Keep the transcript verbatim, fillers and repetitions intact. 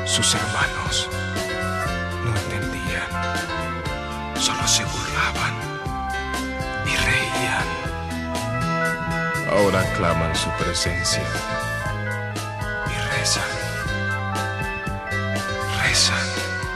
Sus hermanos no entendían, solo se burlaban y reían. Ahora claman su presencia y rezan.